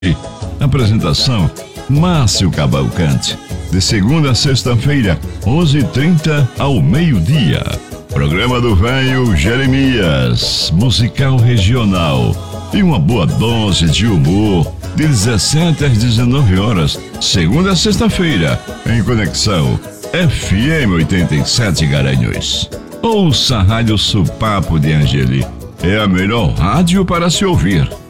Apresentação: Márcio Cavalcante. De segunda a sexta-feira, 11h30 ao meio-dia. Programa do Velho Jeremias, musical regional. E uma boa dose de humor, de 17 às 19 horas, segunda a sexta-feira, em Conexão FM 87 Garanhuns. Ouça a Rádio Supapo de Angeli. É a melhor rádio para se ouvir.